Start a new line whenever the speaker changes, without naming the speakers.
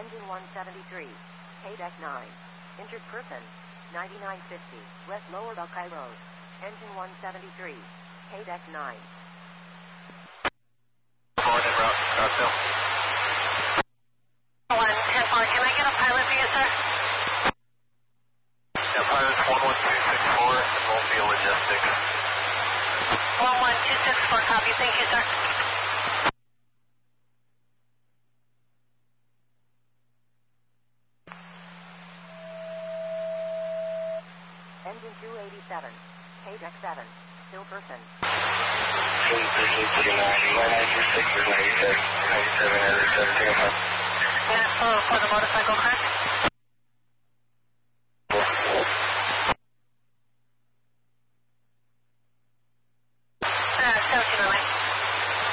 Engine 173, K-Deck 9. Injured person, 9950, West Lower Buckeye Road. Engine 173, K-Deck 9.
Forward en route, Scottsdale.
110-4, can I get a pilot for you, sir?
Yeah, pilot's 11264, and Multi Logistics.
11264, copy. Thank you, sir.
Engine 287, K-Deck 7, still person.
239, 1936 or 96, 97, 17.
Yeah, for the motorcycle crash?